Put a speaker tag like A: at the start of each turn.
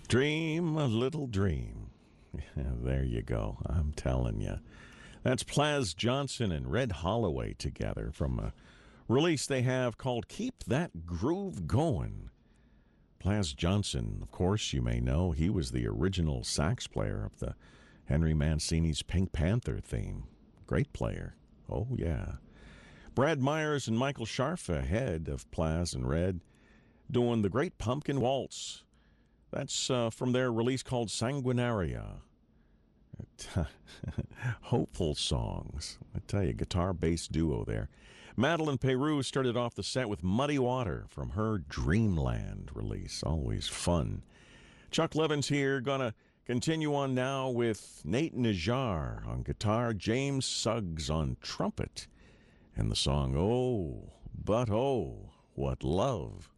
A: Dream a little dream. There you go. I'm telling you. That's Plaz Johnson and Red Holloway together from a release they have called Keep That Groove Going. Plaz Johnson, of course, you may know, he was the original sax player of the Henry Mancini's Pink Panther theme. Great player. Oh, yeah. Brad Myers and Michael Scharf ahead of Plaz and Red doing the Great Pumpkin Waltz. That's from their release called Sanguinaria. Hopeful songs. I tell you, guitar-bass duo there. Madeline Peru started off the set with Muddy Water from her Dreamland release. Always fun. Chuck Levins here, gonna continue on now with Nate Najjar on guitar, James Suggs on trumpet, and the song Oh, But Oh, What Love.